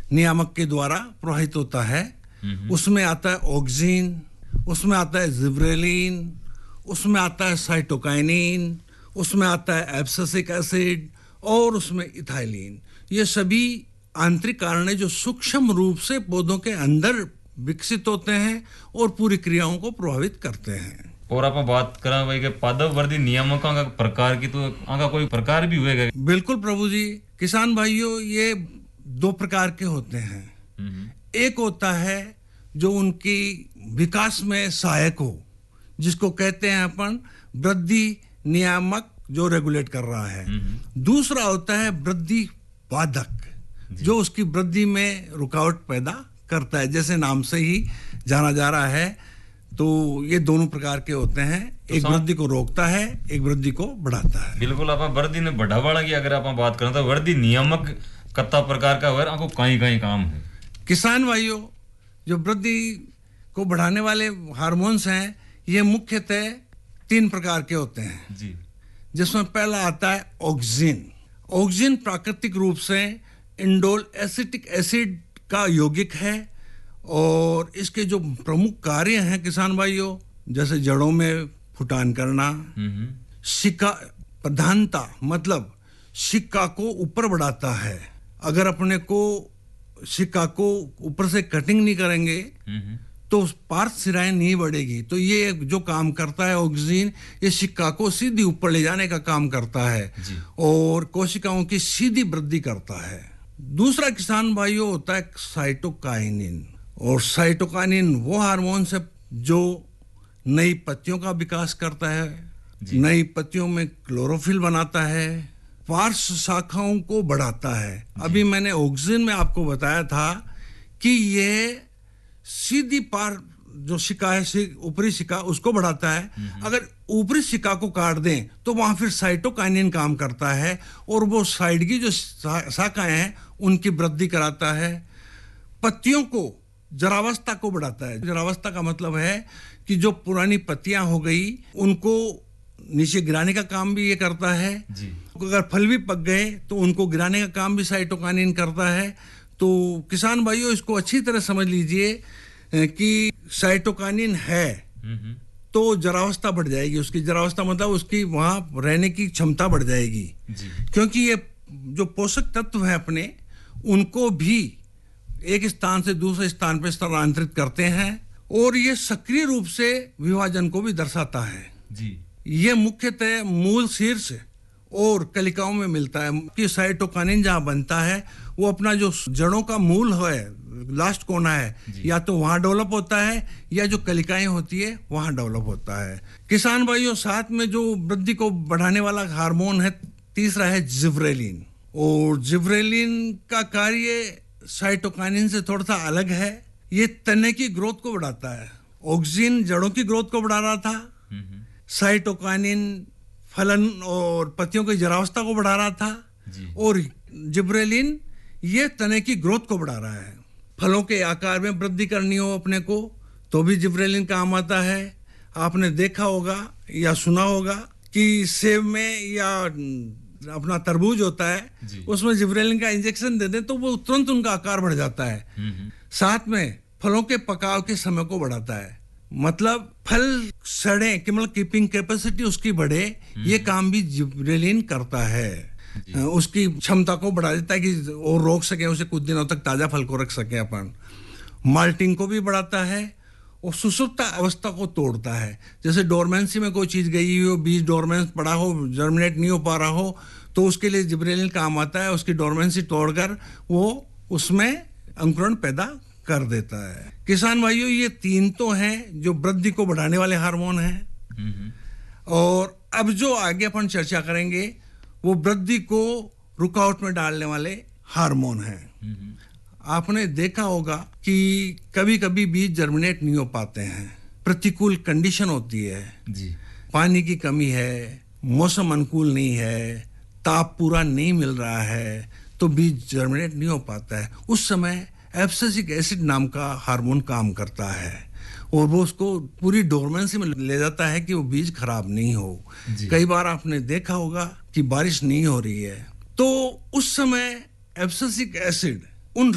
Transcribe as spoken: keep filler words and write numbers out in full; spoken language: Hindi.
नियामक के द्वारा प्रवाहित होता है। उसमें आता है ऑक्सिन, उसमें आता है जिब्रेलिन, उसमें आता है साइटोकाइनिन, उसमें आता है एब्सिसिक एसिड और उसमें इथाइलिन। ये सभी आंतरिक कारण जो सूक्ष्म रूप से पौधों के अंदर विकसित होते हैं और पूरी क्रियाओं को प्रभावित करते हैं। और आप बात करें भाई के पादप वर्धी नियामकों का प्रकार की, तो आगा कोई प्रकार भी हुएगा? बिल्कुल प्रभु जी, किसान भाइयों, ये दो प्रकार के होते हैं। एक होता है जो उनकी विकास में सहायक हो, जिसको कहते हैं अपन वृद्धि नियामक, जो रेगुलेट कर रहा है। दूसरा होता है वृद्धि बाधक, जो उसकी वृद्धि में रुकावट पैदा करता है, जैसे नाम से ही जाना जा रहा है। तो ये दोनों प्रकार के होते हैं, तो एक वृद्धि को रोकता है, एक वृद्धि को बढ़ाता है। बिल्कुल, आप वृद्धि ने बढ़ावा की अगर आप बात करें तो वृद्धि नियामक कितना प्रकार का है, आपको कहीं कहीं काम है? किसान भाइयों, जो वृद्धि को बढ़ाने वाले हार्मोन्स हैं, ये मुख्यतः तीन प्रकार के होते हैं जी। जिसमें पहला आता है ऑक्सिन। ऑक्सिन प्राकृतिक रूप से इंडोल एसिटिक एसिड का यौगिक है और इसके जो प्रमुख कार्य हैं किसान भाइयों, जैसे जड़ों में फुटान करना, शिका प्रधानता, मतलब शिका को ऊपर बढ़ाता है। अगर अपने को शिका को ऊपर से कटिंग नहीं करेंगे तो पार्श्व शिराएं नहीं बढ़ेगी। तो ये जो काम करता है ऑक्सिन, ये शिका को सीधी ऊपर ले जाने का काम करता है और कोशिकाओं की सीधी वृद्धि करता है। दूसरा किसान भाइयों होता है साइटोकाइनिन, और साइटोकाइनिन वो हार्मोन है जो नई पत्तियों का विकास करता है, नई पत्तियों में क्लोरोफिल बनाता है, पार्श्व शाखाओं को बढ़ाता है। अभी मैंने ऑक्सिन में आपको बताया था कि ये सीधी पार जो शिका है, ऊपरी शिका, उसको बढ़ाता है। अगर ऊपरी शिका को काट दें तो वहां फिर साइटोकाइनिन काम करता है और वो साइड की जो शाखाएं हैं उनकी वृद्धि कराता है। पत्तियों को, जरावस्था को बढ़ाता है। जरावस्था का मतलब है कि जो पुरानी पत्तियां हो गई उनको नीचे गिराने का काम भी ये करता है जी। अगर फल भी पक गए तो उनको गिराने का काम भी साइटोकाइनिन करता है। तो किसान भाइयों, इसको अच्छी तरह समझ लीजिए कि साइटोकाइनिन है तो जरावस्था बढ़ जाएगी। उसकी जरावस्था मतलब उसकी वहां रहने की क्षमता बढ़ जाएगी जी। क्योंकि ये जो पोषक तत्व है अपने, उनको भी एक स्थान से दूसरे स्थान पर स्थानांतरित करते हैं और ये सक्रिय रूप से विभाजन को भी दर्शाता है जी। ये मुख्यतः मूल शीर्ष और कलिकाओं में मिलता है कि साइटोकाइनिन जहां बनता है वो अपना जो जड़ों का मूल है, लास्ट कोना है, या तो वहां डेवलप होता है या जो कलिकाएं होती है वहां डेवलप होता है। किसान भाइयों, साथ में जो वृद्धि को बढ़ाने वाला हार्मोन है तीसरा है जिब्रेलिन, और जिब्रेलिन का कार्य साइटोकाइनिन से थोड़ा सा अलग है। ये तने की ग्रोथ को बढ़ाता है। ऑक्सिन जड़ों की ग्रोथ को बढ़ा रहा था, साइटोकाइनिन फलन और पत्तियों की जरावस्था को बढ़ा रहा था और जिब्रेलिन ये तने की ग्रोथ को बढ़ा रहा है। फलों के आकार में वृद्धि करनी हो अपने को तो भी जिब्रेलिन काम आता है। आपने देखा होगा या सुना होगा कि सेब में या अपना तरबूज होता है, उसमें जिब्रेलिन का इंजेक्शन दे दें तो वो तुरंत उनका आकार बढ़ जाता है। साथ में फलों के पकाव के समय को बढ़ाता है, मतलब फल सड़े कि मतलब कीपिंग कैपेसिटी उसकी बढ़े, ये काम भी जिब्रेलिन करता है। उसकी क्षमता को बढ़ा देता है कि वो रोक सके, उसे कुछ दिनों तक ताजा फल को रख सके अपन। माल्टिंग को भी बढ़ाता है और सुसुप्त अवस्था को तोड़ता है। जैसे डोरमेंसी में कोई चीज गई हो, बीज डोरमेंस पड़ा हो, जर्मिनेट नहीं हो पा रहा हो, तो उसके लिए जिब्रेलिन काम आता है। उसकी डोरमेंसी तोड़कर वो उसमें अंकुरण पैदा कर देता है। किसान भाइयों, ये तीन तो हैं जो वृद्धि को बढ़ाने वाले हार्मोन हैं। और अब जो आगे अपन चर्चा करेंगे वो वृद्धि को रुकावट में डालने वाले हार्मोन हैं। आपने देखा होगा कि कभी कभी बीज जर्मिनेट नहीं हो पाते हैं, प्रतिकूल कंडीशन होती है जी। पानी की कमी है, मौसम अनुकूल नहीं है, ताप पूरा नहीं मिल रहा है, तो बीज जर्मिनेट नहीं हो पाता है। उस समय एब्सिसिक एसिड नाम का हार्मोन काम करता है और वो उसको पूरी डोरमेंसी में ले जाता है कि वो बीज खराब नहीं हो। कई बार आपने देखा होगा कि बारिश नहीं हो रही है तो उस समय एब्सिसिक एसिड